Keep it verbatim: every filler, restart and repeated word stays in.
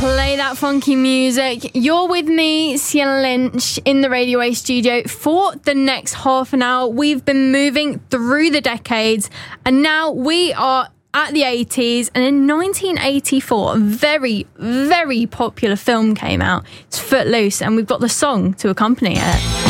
play that funky music. You're with me, Sienna Lynch, in the Radio A studio for the next half an hour. We've been moving through the decades, and now we are at the eighties, and in nineteen eighty-four, a very, very popular film came out. It's Footloose, and we've got the song to accompany it.